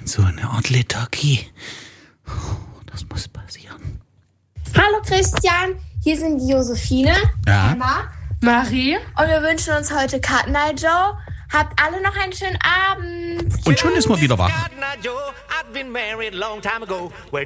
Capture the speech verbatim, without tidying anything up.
in so eine Art Lethargie. Das muss passieren. Hallo Christian, hier sind die Josephine, Ja. Emma Marie? und wir wünschen uns heute Cut Night Joe. Habt alle noch einen schönen Abend. Und schon ist man wieder wach.